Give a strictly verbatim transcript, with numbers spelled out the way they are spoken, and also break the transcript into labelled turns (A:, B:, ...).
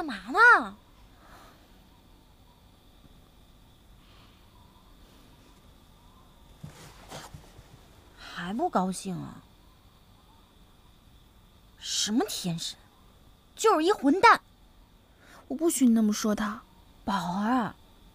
A: 干嘛呢？还不高兴啊？什么天神，就是一混蛋！
B: 我不许你那么说他。
A: 宝儿，